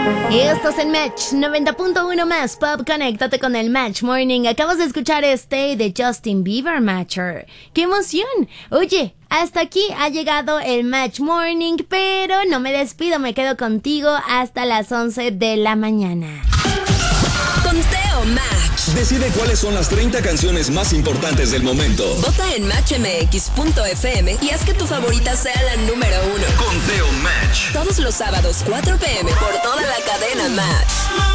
Estás en Match 90.1 más Pop. Conéctate con el Match Morning. Acabas de escuchar Stay de Justin Bieber, Matcher. ¡Qué emoción! Oye, hasta aquí ha llegado el Match Morning, pero no me despido, me quedo contigo hasta las 11 de la mañana. Conteo Match. Decide cuáles son las 30 canciones más importantes del momento. Vota en matchmx.fm y haz que tu favorita sea la número 1. Conteo Match. Todos los sábados, 4 p.m. por toda la cadena Match.